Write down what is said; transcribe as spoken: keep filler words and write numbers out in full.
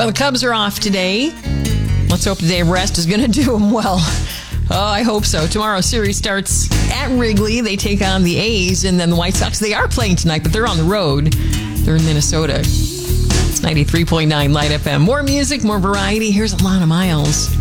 the Cubs are off today. Let's hope the day of rest is going to do them well. Oh, I hope so. Tomorrow, series starts at Wrigley. They take on the A's, and then the White Sox. They are playing tonight, but they're on the road. They're in Minnesota. It's ninety-three point nine Light F M. More music, more variety. Here's Alana Miles.